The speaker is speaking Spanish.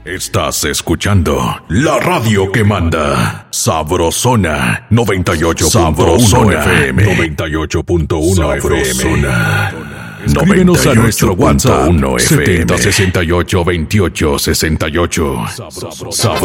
Estás escuchando la radio que manda. Sabrosona 98. Sabrosona FM 98.1 FM. Escríbenos a nuestro WhatsApp 7068 28 68.